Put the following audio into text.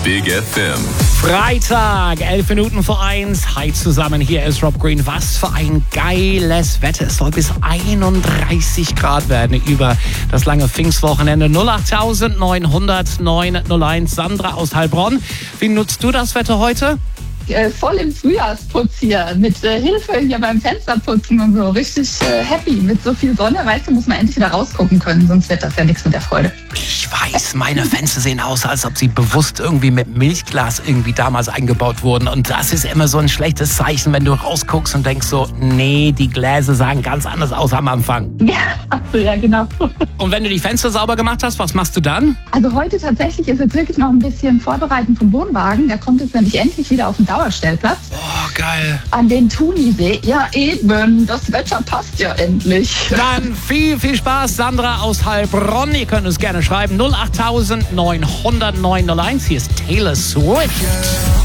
Big FM. Freitag, 11 Minuten vor 1. Hi zusammen, hier ist Rob Green. Was für ein geiles Wetter. Es soll bis 31 Grad werden über das lange Pfingstwochenende. 08900 901. Sandra aus Heilbronn. Wie nutzt du das Wetter heute? Voll im Frühjahrsputz hier, mit Hilfe hier beim Fensterputzen und so. Richtig happy mit so viel Sonne. Weißt du, muss man endlich wieder rausgucken können, sonst wird das ja nichts mit der Freude. Ich weiß, meine Fenster sehen aus, als ob sie bewusst irgendwie mit Milchglas irgendwie damals eingebaut wurden. Und das ist immer so ein schlechtes Zeichen, wenn du rausguckst und denkst so, nee, die Gläser sahen ganz anders aus am Anfang. Ja, genau. Und wenn du die Fenster sauber gemacht hast, was machst du dann? Also heute tatsächlich ist jetzt wirklich noch ein bisschen Vorbereiten vom Wohnwagen. Der kommt jetzt nämlich endlich wieder auf den Dauerstellplatz. Oh, geil. An den Thunisee. Ja, eben. Das Wetter passt ja endlich. Dann viel Spaß, Sandra aus Heilbronn. Ihr könnt uns gerne schreiben. 08900 901. Hier ist Taylor Swift.